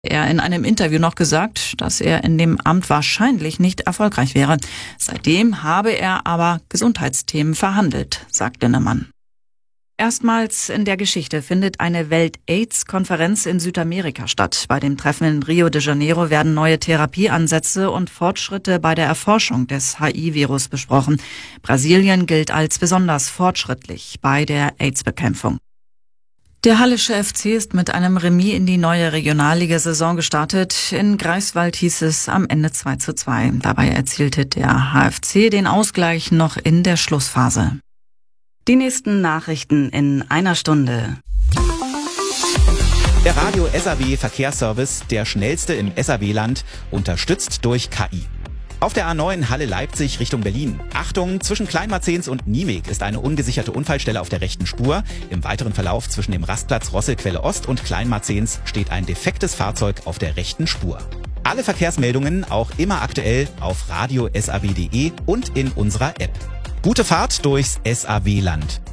Er in einem Interview noch gesagt, dass er in dem Amt wahrscheinlich nicht erfolgreich wäre. Seitdem habe er aber Gesundheitsthemen verhandelt, sagt Linnemann. Erstmals in der Geschichte findet eine Welt-AIDS-Konferenz in Südamerika statt. Bei dem Treffen in Rio de Janeiro werden neue Therapieansätze und Fortschritte bei der Erforschung des HIV-Virus besprochen. Brasilien gilt als besonders fortschrittlich bei der AIDS-Bekämpfung. Der Hallische FC ist mit einem Remis in die neue Regionalliga-Saison gestartet. In Greifswald hieß es am Ende 2:2. Dabei erzielte der HFC den Ausgleich noch in der Schlussphase. Die nächsten Nachrichten in einer Stunde. Der Radio SAW Verkehrsservice, der schnellste im SAW-Land, unterstützt durch KI. Auf der A9 Halle-Leipzig Richtung Berlin. Achtung, zwischen Kleinmarzens und Niemeg ist eine ungesicherte Unfallstelle auf der rechten Spur. Im weiteren Verlauf zwischen dem Rastplatz Rosselquelle Ost und Kleinmarzens steht ein defektes Fahrzeug auf der rechten Spur. Alle Verkehrsmeldungen auch immer aktuell auf radiosaw.de und in unserer App. Gute Fahrt durchs SAW-Land.